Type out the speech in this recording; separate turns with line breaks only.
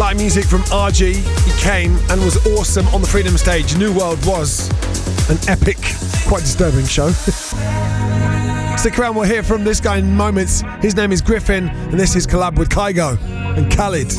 like music from RG. He came and was awesome on the Freedom stage. New World was an epic, quite disturbing show. Stick around, we'll hear from this guy in moments. His name is Griffin, and this is collab with Kygo and Khalid.